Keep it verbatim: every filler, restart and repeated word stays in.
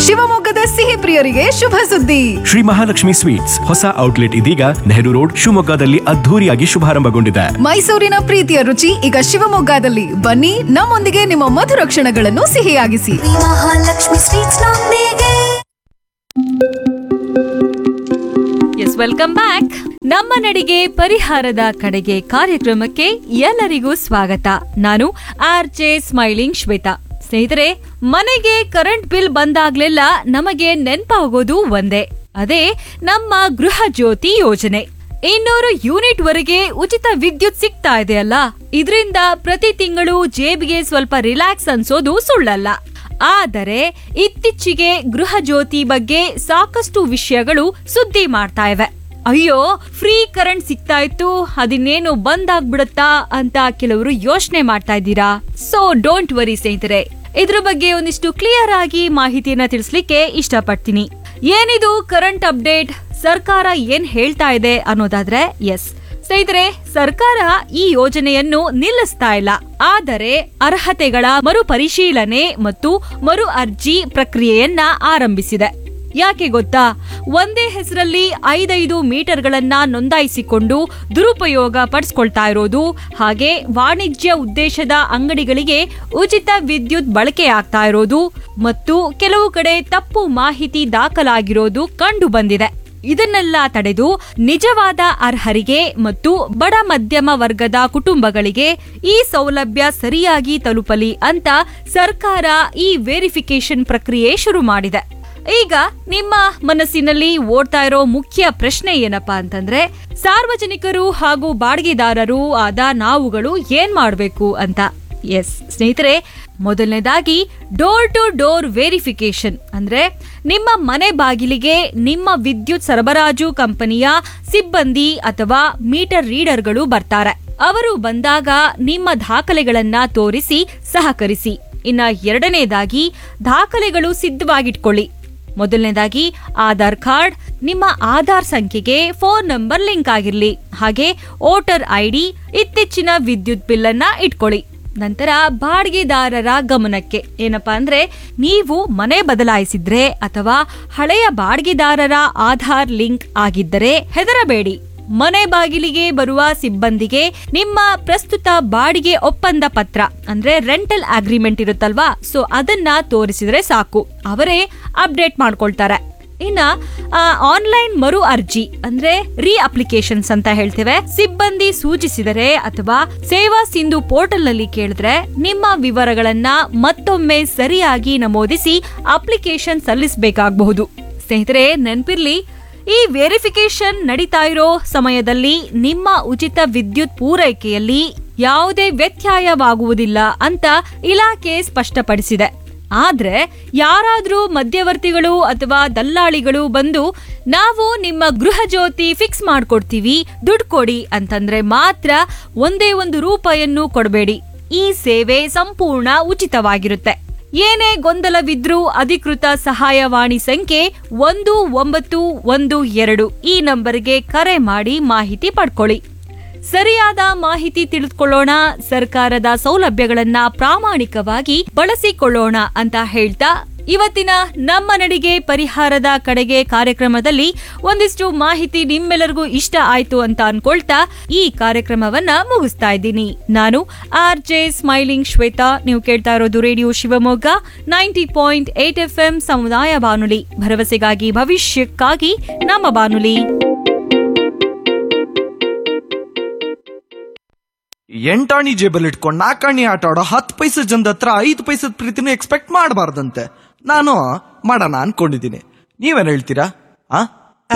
ಶಿವಮೊಗ್ಗದ ಸಿಹಿ ಪ್ರಿಯರಿಗೆ ಶುಭ ಸುದ್ದಿ. ಶ್ರೀ ಮಹಾಲಕ್ಷ್ಮಿ ಸ್ವೀಟ್ಸ್ ಹೊಸ ಔಟ್ಲೆಟ್ ಇದೀಗ ನೆಹರು ರೋಡ್ ಶಿವಮೊಗ್ಗದಲ್ಲಿ ಅದ್ಧೂರಿಯಾಗಿ ಶುಭಾರಂಭಗೊಂಡಿದೆ. ಮೈಸೂರಿನ ಪ್ರೀತಿಯ ರುಚಿ ಈಗ ಶಿವಮೊಗ್ಗದಲ್ಲಿ. ಬನ್ನಿ, ನಮ್ಮೊಂದಿಗೆ ನಿಮ್ಮ ಮಧುರ ಕ್ಷಣಗಳನ್ನು ಸಿಹಿಯಾಗಿಸಿ. ಮಹಾಲಕ್ಷ್ಮಿ ಸ್ವೀಟ್ಸ್ ನೊಂದಿಗೆ. S, welcome back. ನಮ್ಮ ನಡಿಗೆ ಪರಿಹಾರದ ಕಡೆಗೆ ಕಾರ್ಯಕ್ರಮಕ್ಕೆ ಎಲ್ಲರಿಗೂ ಸ್ವಾಗತ. ನಾನು ಆರ್ ಜೆ ಸ್ಮೈಲಿಂಗ್ ಶ್ವೇತಾ. ಸ್ನೇಹಿತರೆ, ಮನೆಗೆ ಕರೆಂಟ್ ಬಿಲ್ ಬಂದಾಗ್ಲೆಲ್ಲ ನಮಗೆ ನೆನಪಾಗೋದು ಒಂದೇ, ಅದೇ ನಮ್ಮ ಗೃಹ ಜ್ಯೋತಿ ಯೋಜನೆ. ಇನ್ನೂರು ಯೂನಿಟ್ ವರೆಗೆ ಉಚಿತ ವಿದ್ಯುತ್ ಸಿಗ್ತಾ ಇದೆಯಲ್ಲ, ಇದರಿಂದ ಪ್ರತಿ ತಿಂಗಳು ಜೇಬಿಗೆ ಸ್ವಲ್ಪ ರಿಲ್ಯಾಕ್ಸ್ ಅನ್ಸೋದು ಸುಳ್ಳಲ್ಲ. ಆದರೆ ಇತ್ತೀಚೆಗೆ ಗೃಹ ಜ್ಯೋತಿ ಬಗ್ಗೆ ಸಾಕಷ್ಟು ವಿಷಯಗಳು ಸುದ್ದಿ ಮಾಡ್ತಾ ಇವೆ. ಅಯ್ಯೋ, ಫ್ರೀ ಕರೆಂಟ್ ಸಿಗ್ತಾ ಇತ್ತು, ಅದಿನ್ನೇನು ಬಂದ್ ಆಗ್ಬಿಡುತ್ತಾ ಅಂತ ಕೆಲವರು ಯೋಚನೆ ಮಾಡ್ತಾ ಇದ್ದೀರಾ. ಸೊ ಡೋಂಟ್ ವರಿ ಸ್ನೇಹಿತರೆ, ಇದ್ರ ಬಗ್ಗೆ ಒಂದಿಷ್ಟು ಕ್ಲಿಯರ್ ಆಗಿ ಮಾಹಿತಿಯನ್ನ ತಿಳಿಸ್ಲಿಕ್ಕೆ ಇಷ್ಟಪಡ್ತೀನಿ. ಏನಿದು ಕರೆಂಟ್ ಅಪ್ಡೇಟ್, ಸರ್ಕಾರ ಏನ್ ಹೇಳ್ತಾ ಇದೆ ಅನ್ನೋದಾದ್ರೆ, ಎಸ್ ಸ್ನೇಹಿತರೆ, ಸರ್ಕಾರ ಈ ಯೋಜನೆಯನ್ನು ನಿಲ್ಲಿಸ್ತಾ ಇಲ್ಲ, ಆದರೆ ಅರ್ಹತೆಗಳ ಮರುಪರಿಶೀಲನೆ ಮತ್ತು ಮರು ಅರ್ಜಿ ಪ್ರಕ್ರಿಯೆಯನ್ನ ಆರಂಭಿಸಿದೆ. ಯಾಕೆ ಗೊತ್ತಾ? ಒಂದೇ ಹೆಸರಲ್ಲಿ ಐದೈದು ಮೀಟರ್ಗಳನ್ನ ನೋಂದಾಯಿಸಿಕೊಂಡು ದುರುಪಯೋಗ ಪಡಿಸ್ಕೊಳ್ತಾ ಇರೋದು, ಹಾಗೆ ವಾಣಿಜ್ಯ ಉದ್ದೇಶದ ಅಂಗಡಿಗಳಿಗೆ ಉಚಿತ ವಿದ್ಯುತ್ ಬಳಕೆಯಾಗ್ತಾ ಇರೋದು ಮತ್ತು ಕೆಲವು ಕಡೆ ತಪ್ಪು ಮಾಹಿತಿ ದಾಖಲಾಗಿರೋದು ಕಂಡು ಬಂದಿದೆ. ಇದನ್ನೆಲ್ಲ ತಡೆದು ನಿಜವಾದ ಅರ್ಹರಿಗೆ ಮತ್ತು ಬಡ ಮಧ್ಯಮ ವರ್ಗದ ಕುಟುಂಬಗಳಿಗೆ ಈ ಸೌಲಭ್ಯ ಸರಿಯಾಗಿ ತಲುಪಲಿ ಅಂತ ಸರ್ಕಾರ ಈ ವೆರಿಫಿಕೇಶನ್ ಪ್ರಕ್ರಿಯೆ ಶುರು ಮಾಡಿದೆ. ಈಗ ನಿಮ್ಮ ಮನಸ್ಸಿನಲ್ಲಿ ಓಡ್ತಾ ಇರೋ ಮುಖ್ಯ ಪ್ರಶ್ನೆ ಏನಪ್ಪಾ ಅಂತಂದ್ರೆ, ಸಾರ್ವಜನಿಕರು ಹಾಗೂ ಬಾಡಿಗೆದಾರರು ಆದ ನಾವುಗಳು ಏನ್ ಮಾಡಬೇಕು ಅಂತ. ಎಸ್ ಸ್ನೇಹಿತರೆ, ಮೊದಲನೇದಾಗಿ ಡೋರ್ ಟು ಡೋರ್ ವೆರಿಫಿಕೇಶನ್ ಅಂದ್ರೆ ನಿಮ್ಮ ಮನೆ ಬಾಗಿಲಿಗೆ ನಿಮ್ಮ ವಿದ್ಯುತ್ ಸರಬರಾಜು ಕಂಪನಿಯ ಸಿಬ್ಬಂದಿ ಅಥವಾ ಮೀಟರ್ ರೀಡರ್ಗಳು ಬರ್ತಾರೆ. ಅವರು ಬಂದಾಗ ನಿಮ್ಮ ದಾಖಲೆಗಳನ್ನ ತೋರಿಸಿ ಸಹಕರಿಸಿ. ಇನ್ನ ಎರಡನೇದಾಗಿ ದಾಖಲೆಗಳು ಸಿದ್ಧವಾಗಿಟ್ಕೊಳ್ಳಿ. ಮೊದಲನೇದಾಗಿ ಆಧಾರ್ ಕಾರ್ಡ್, ನಿಮ್ಮ ಆಧಾರ್ ಸಂಖ್ಯೆಗೆ ಫೋನ್ ನಂಬರ್ ಲಿಂಕ್ ಆಗಿರ್ಲಿ, ಹಾಗೆ ವೋಟರ್ ಐಡಿ, ಇತ್ತೀಚಿನ ವಿದ್ಯುತ್ ಬಿಲ್ ಅನ್ನ ಇಟ್ಕೊಳ್ಳಿ. ನಂತರ ಬಾಡಿಗೆದಾರರ ಗಮನಕ್ಕೆ ಏನಪ್ಪಾ ಅಂದ್ರೆ, ನೀವು ಮನೆ ಬದಲಾಯಿಸಿದ್ರೆ ಅಥವಾ ಹಳೆಯ ಬಾಡಿಗೆದಾರರ ಆಧಾರ್ ಲಿಂಕ್ ಆಗಿದ್ದರೆ ಹೆದರಬೇಡಿ. ಮನೆ ಬಾಗಿಲಿಗೆ ಬರುವ ಸಿಬ್ಬಂದಿಗೆ ನಿಮ್ಮ ಪ್ರಸ್ತುತ ಬಾಡಿಗೆ ಒಪ್ಪಂದ ಪತ್ರ ಅಂದ್ರೆ ರೆಂಟಲ್ ಅಗ್ರಿಮೆಂಟ್ ಇರುತ್ತಲ್ವಾ, ಸೊ ಅದನ್ನ ತೋರಿಸಿದ್ರೆ ಸಾಕು, ಅವರೇ ಅಪ್ಡೇಟ್ ಮಾಡ್ಕೊಳ್ತಾರೆ. ಇನ್ನ ಆನ್ಲೈನ್ ಮರು ಅರ್ಜಿ ಅಂದ್ರೆ ರೀ ಅಪ್ಲಿಕೇಶನ್ಸ್ ಅಂತ ಹೇಳ್ತೇವೆ. ಸಿಬ್ಬಂದಿ ಸೂಚಿಸಿದರೆ ಅಥವಾ ಸೇವಾ ಸಿಂಧು ಪೋರ್ಟಲ್ ನಲ್ಲಿ ಕೇಳಿದ್ರೆ ನಿಮ್ಮ ವಿವರಗಳನ್ನ ಮತ್ತೊಮ್ಮೆ ಸರಿಯಾಗಿ ನಮೂದಿಸಿ ಅಪ್ಲಿಕೇಶನ್ ಸಲ್ಲಿಸಬೇಕಾಗಬಹುದು. ಸ್ನೇಹಿತರೆ, ನೆನಪಿರ್ಲಿ, ಈ ವೆರಿಫಿಕೇಶನ್ ನಡೀತಾ ಇರೋ ಸಮಯದಲ್ಲಿ ನಿಮ್ಮ ಉಚಿತ ವಿದ್ಯುತ್ ಪೂರೈಕೆಯಲ್ಲಿ ಯಾವುದೇ ವ್ಯತ್ಯಯವಾಗುವುದಿಲ್ಲ ಅಂತ ಇಲಾಖೆ ಸ್ಪಷ್ಟಪಡಿಸಿದೆ. ಆದ್ರೆ ಯಾರಾದ್ರೂ ಮಧ್ಯವರ್ತಿಗಳು ಅಥವಾ ದಲ್ಲಾಳಿಗಳು ಬಂದು ನಾವು ನಿಮ್ಮ ಗೃಹ ಜ್ಯೋತಿ ಫಿಕ್ಸ್ ಮಾಡ್ಕೊಡ್ತೀವಿ, ದುಡ್ಡು ಕೊಡಿ ಅಂತಂದ್ರೆ ಮಾತ್ರ ಒಂದೇ ಒಂದು ರೂಪಾಯನ್ನು ಕೊಡಬೇಡಿ. ಈ ಸೇವೆ ಸಂಪೂರ್ಣ ಉಚಿತವಾಗಿರುತ್ತೆ. ಏನೇ ಗೊಂದಲವಿದ್ರೂ ಅಧಿಕೃತ ಸಹಾಯವಾಣಿ ಸಂಖ್ಯೆ ಒಂದು ಒಂಬತ್ತು ಒಂದು ಎರಡು ಈ ನಂಬರ್ಗೆ ಕರೆ ಮಾಡಿ ಮಾಹಿತಿ ಪಡ್ಕೊಳ್ಳಿ. ಸರಿಯಾದ ಮಾಹಿತಿ ತಿಳಿದುಕೊಳ್ಳೋಣ, ಸರ್ಕಾರದ ಸೌಲಭ್ಯಗಳನ್ನ ಪ್ರಾಮಾಣಿಕವಾಗಿ ಬಳಸಿಕೊಳ್ಳೋಣ ಅಂತ ಹೇಳ್ತಾ ಇವತ್ತಿನ ನಮ್ಮ ನಡಿಗೆ ಪರಿಹಾರದ ಕಡೆಗೆ ಕಾರ್ಯಕ್ರಮದಲ್ಲಿ ಒಂದಿಷ್ಟು ಮಾಹಿತಿ ನಿಮ್ಮೆಲ್ಲರಿಗೂ ಇಷ್ಟ ಆಯ್ತು ಅಂತ ಅನ್ಕೊಳ್ತಾ ಈ ಕಾರ್ಯಕ್ರಮವನ್ನ ಮುಗಿಸ್ತಾ ಇದ್ದೀನಿ. ನಾನು ಆರ್ ಜೆ ಸ್ಮೈಲಿಂಗ್ ಶ್ವೇತಾ. ನೀವು ಕೇಳ್ತಾ ಇರೋದು radio Shivamogga ninety point eight F M ಸಮುದಾಯ ಬಾನುಲಿ, ಭರವಸೆಗಾಗಿ ಭವಿಷ್ಯಕ್ಕಾಗಿ ನಮ್ಮ ಬಾನುಲಿ. ಎಂಟಾಣಿ ಜೇಬಲ್ ಇಟ್ಕೊಂಡು ನಾಲ್ಕಾಣಿ ಆಟ ಆಡೋ ಹತ್ತು ಪೈಸೆ ಜನದ ಹತ್ರ ಐದು ಪೈಸದ ಪ್ರೀತಿನ ಎಕ್ಸ್ಪೆಕ್ಟ್ ಮಾಡಬಾರ್ದಂತೆ. ನಾನು ಮಾಡೋಣ ಅನ್ಕೊಂಡಿದ್ದೀನಿ. ನೀವೇನ್ ಹೇಳ್ತೀರಾ? ಆ